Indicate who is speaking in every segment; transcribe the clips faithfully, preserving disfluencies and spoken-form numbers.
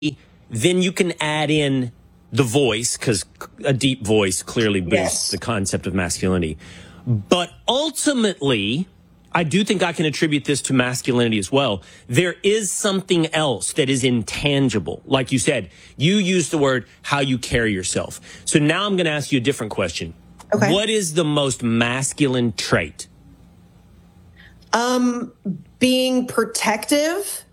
Speaker 1: then you can add in the voice, because a deep voice clearly boosts
Speaker 2: Yes.
Speaker 1: the concept of masculinity. But ultimately, I do think I can attribute this to masculinity as well. There is something else that is intangible. Like you said, you used the word how you carry yourself. So now I'm going to ask you a different question.
Speaker 2: Okay.
Speaker 1: What is the most masculine trait?
Speaker 2: Um, being protective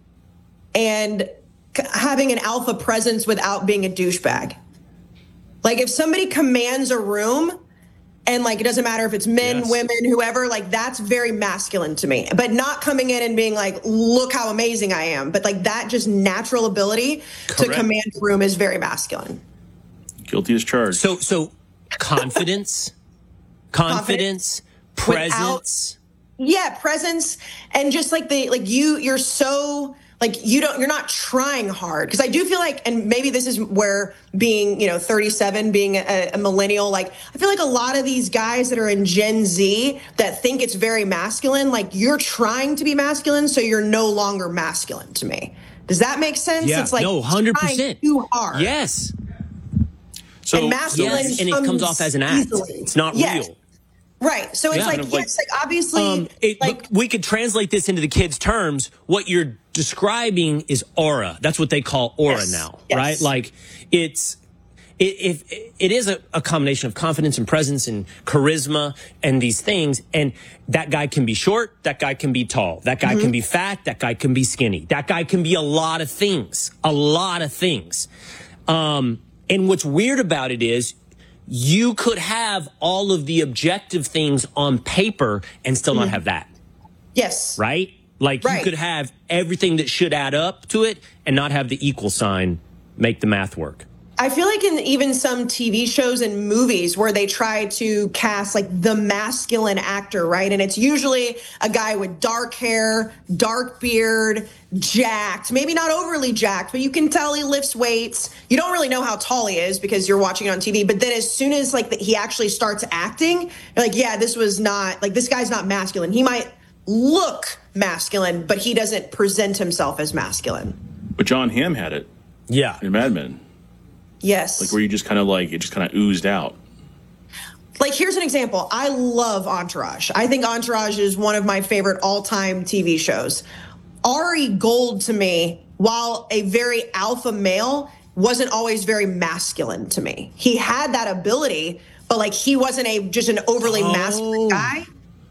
Speaker 2: and c- having an alpha presence without being a douchebag. Like if somebody commands a room and like, it doesn't matter if it's men,
Speaker 1: Yes.
Speaker 2: women, whoever, like that's very masculine to me, but not coming in and being like, look how amazing I am. But like that just natural ability to
Speaker 1: Correct.
Speaker 2: command a room is very masculine.
Speaker 3: Guilty as charged.
Speaker 1: So, so confidence, confidence, presence.
Speaker 2: Yeah, presence and just like the like you you're so like you don't you're not trying hard, because I do feel like, and maybe this is where being, you know, thirty-seven, being a, a millennial, like I feel like a lot of these guys that are in Gen Z that think it's very masculine, like you're trying to be masculine, so you're no longer masculine to me. Does that make sense?
Speaker 1: Yeah,
Speaker 2: It's like
Speaker 1: no, one hundred percent.
Speaker 2: trying too hard.
Speaker 1: Yes.
Speaker 3: So,
Speaker 2: and masculine
Speaker 1: Yes, and it comes off as an act.
Speaker 2: easily.
Speaker 1: It's not
Speaker 2: Yes.
Speaker 1: real.
Speaker 2: Right. So it's
Speaker 1: Yeah.
Speaker 2: like,
Speaker 1: Kind of
Speaker 3: like-
Speaker 2: yes, like obviously,
Speaker 1: Um, it,
Speaker 2: like
Speaker 1: but we could translate this into the kids' terms. What you're describing is aura. That's what they call aura
Speaker 2: Yes.
Speaker 1: now,
Speaker 2: Yes.
Speaker 1: right? Like it's it, it, it is a, a combination of confidence and presence and charisma and these things. And that guy can be short. That guy can be tall. That guy
Speaker 2: Mm-hmm.
Speaker 1: can be fat. That guy can be skinny. That guy can be a lot of things. A lot of things. Um, and what's weird about it is, you could have all of the objective things on paper and still not have that,
Speaker 2: yes.
Speaker 1: right? Like you
Speaker 2: Right.
Speaker 1: could have everything that should add up to it and not have the equal sign make the math work.
Speaker 2: I feel like in even some T V shows and movies where they try to cast like the masculine actor, right? And it's usually a guy with dark hair, dark beard, jacked, maybe not overly jacked, but you can tell he lifts weights. You don't really know how tall he is because you're watching it on T V. But then as soon as like the, he actually starts acting, you're like, yeah, this was not like this guy's not masculine. He might look masculine, but he doesn't present himself as masculine.
Speaker 3: but John Hamm had it
Speaker 1: Yeah.
Speaker 3: in Mad Men,
Speaker 2: Yes.
Speaker 3: like where you just kind of like it just kind of oozed out.
Speaker 2: Like, here's an example. I love Entourage. I think Entourage is one of my favorite all-time T V shows. Ari Gold, to me, while a very alpha male, wasn't always very masculine to me. He had that ability, but like he wasn't a just an overly
Speaker 1: Oh.
Speaker 2: masculine guy.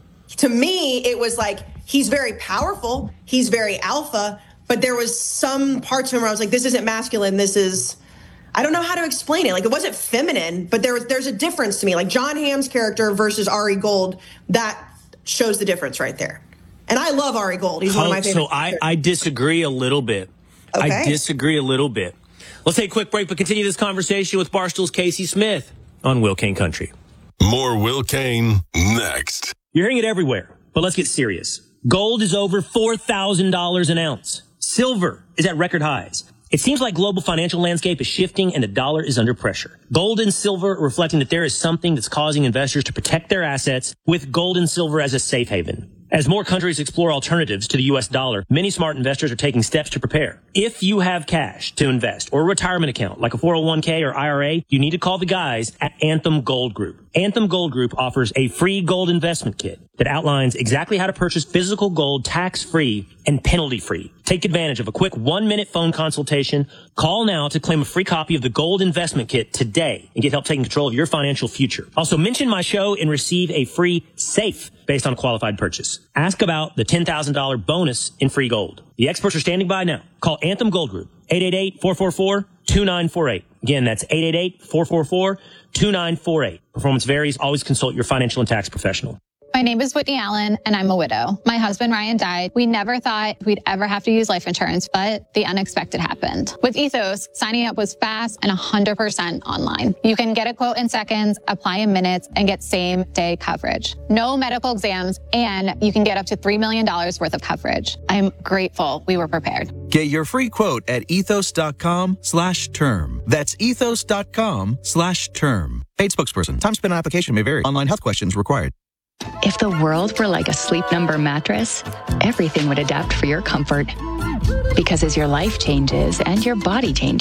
Speaker 2: To me, it was like he's very powerful, he's very alpha, but there was some parts of him where I was like, this isn't masculine, this is, I don't know how to explain it. Like it wasn't feminine, but there was there's a difference to me. Like John Hamm's character versus Ari Gold, that shows the difference right there. And I love Ari Gold. He's one of my
Speaker 1: Oh,
Speaker 2: favorite.
Speaker 1: so I, I disagree a little bit. I
Speaker 2: Okay.
Speaker 1: disagree a little bit. Let's take a quick break, but continue this conversation with Barstool's Casey Smith on Will Kane Country.
Speaker 4: More Will Kane next.
Speaker 1: You're hearing it everywhere, but let's get serious. Gold is over four thousand dollars an ounce. Silver is at record highs. It seems like global financial landscape is shifting and the dollar is under pressure. Gold and silver are reflecting that there is something that's causing investors to protect their assets with gold and silver as a safe haven. As more countries explore alternatives to the U S dollar, many smart investors are taking steps to prepare. If you have cash to invest or a retirement account like a four oh one k or I R A, you need to call the guys at Anthem Gold Group. Anthem Gold Group offers a free gold investment kit that outlines exactly how to purchase physical gold tax-free and penalty-free. Take advantage of a quick one-minute phone consultation. Call now to claim a free copy of the gold investment kit today and get help taking control of your financial future. Also, mention my show and receive a free safe based on a qualified purchase. Ask about the ten thousand dollars bonus in free gold. The experts are standing by now. Call Anthem Gold Group, eight eight eight, four four four, two nine four eight. Again, that's eight eight eight, four four four, two nine four eight. Performance varies. Always consult your financial and tax professional.
Speaker 5: My name is Whitney Allen, and I'm a widow. My husband, Ryan, died. We never thought we'd ever have to use life insurance, but the unexpected happened. With Ethos, signing up was fast and one hundred percent online. You can get a quote in seconds, apply in minutes, and get same-day coverage. No medical exams, and you can get up to three million dollars worth of coverage. I'm grateful we were prepared.
Speaker 6: Get your free quote at ethos.com slash term. That's ethos.com slash term. Paid spokesperson. Time spent on application may vary. Online health questions required.
Speaker 7: If the world were like a Sleep Number mattress, everything would adapt for your comfort. Because as your life changes and your body changes,